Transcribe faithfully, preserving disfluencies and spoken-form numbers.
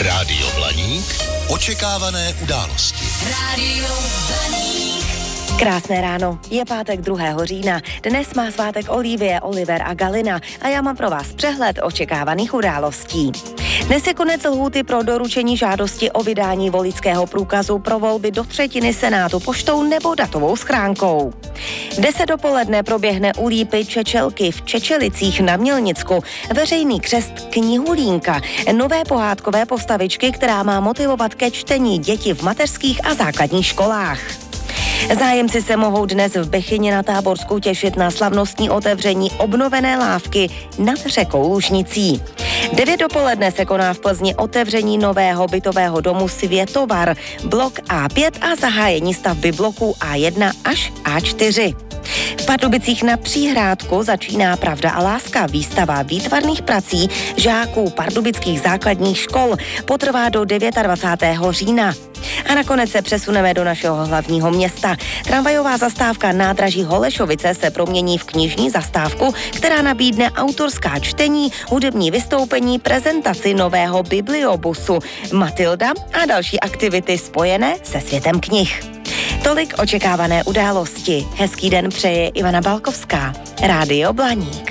Rádio Blaník. Očekávané události. Rádio Blaník. Krásné ráno, je pátek druhého října. Dnes má svátek Olivie, Oliver a Galina a já mám pro vás přehled očekávaných událostí. Dnes je konec lhůty pro doručení žádosti o vydání voličského průkazu pro volby do třetiny Senátu poštou nebo datovou schránkou. V deset dopoledne proběhne u Lípy Čečelky v Čečelicích na Mělnicku veřejný křest Knihulínka, nové pohádkové postavičky, která má motivovat ke čtení děti v mateřských a základních školách. Zájemci se mohou dnes v Bechyni na Táborsku těšit na slavnostní otevření obnovené lávky nad řekou Lužnicí. devět dopoledne se koná v Plzni otevření nového bytového domu Světovar, blok A pět a zahájení stavby bloků A jedna až A čtyři. V Pardubicích na Příhrádku začíná Pravda a láska, výstava výtvarných prací žáků pardubických základních škol. Potrvá do dvacátého devátého října. A nakonec se přesuneme do našeho hlavního města. Tramvajová zastávka nádraží Holešovice se promění v knižní zastávku, která nabídne autorská čtení, hudební vystoupení, prezentaci nového bibliobusu Matilda a další aktivity spojené se světem knih. Tolik očekávané události. Hezký den přeje Ivana Balkovská. Rádio Blaník.